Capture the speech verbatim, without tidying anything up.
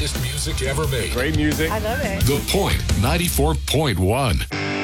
greatest music ever made. Great music. I love it. The Point ninety-four point one.